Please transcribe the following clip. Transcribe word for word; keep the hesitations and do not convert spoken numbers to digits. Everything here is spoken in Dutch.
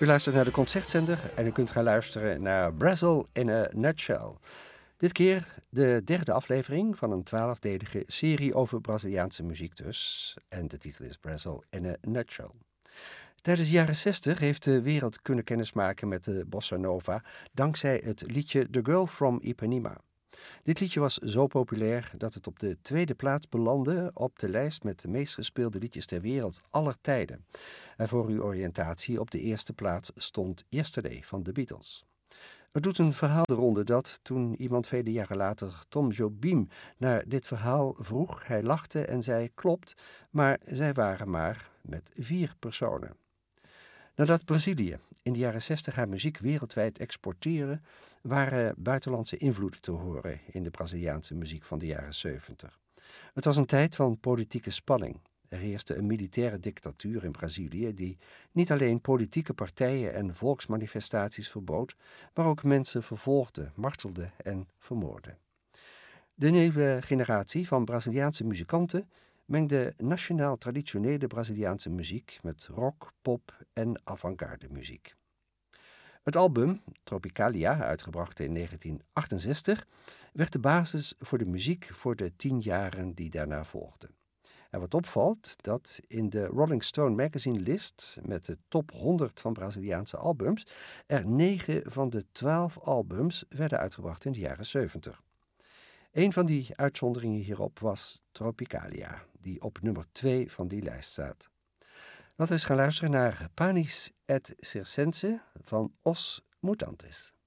U luistert naar de Concertzender en u kunt gaan luisteren naar Brazil in a Nutshell. Dit keer de derde aflevering van een twaalfdelige serie over Braziliaanse muziek dus. En de titel is Brazil in a Nutshell. Tijdens de jaren zestig heeft de wereld kunnen kennismaken met de bossa nova dankzij het liedje The Girl from Ipanema. Dit liedje was zo populair dat het op de tweede plaats belandde op de lijst met de meest gespeelde liedjes ter wereld aller tijden. En voor uw oriëntatie op de eerste plaats stond Yesterday van de Beatles. Het doet een verhaal de ronde dat, toen iemand vele jaren later Tom Jobim naar dit verhaal vroeg, hij lachte en zei klopt, maar zij waren maar met vier personen. Nadat Brazilië in de jaren zestig haar muziek wereldwijd exporteerde, waren buitenlandse invloeden te horen in de Braziliaanse muziek van de jaren zeventig. Het was een tijd van politieke spanning. Er heerste een militaire dictatuur in Brazilië die niet alleen politieke partijen en volksmanifestaties verbood, maar ook mensen vervolgde, martelde en vermoordde. De nieuwe generatie van Braziliaanse muzikanten mengde nationaal traditionele Braziliaanse muziek met rock, pop en avant-garde muziek. Het album Tropicalia, uitgebracht in negentien achtenzestig, werd de basis voor de muziek voor de tien jaren die daarna volgden. En wat opvalt, dat in de Rolling Stone magazine list met de top honderd van Braziliaanse albums er negen van de twaalf albums werden uitgebracht in de jaren zeventig. Een van die uitzonderingen hierop was Tropicalia, die op nummer twee van die lijst staat. Laten we eens gaan luisteren naar Panis et Circense van Os Mutantes.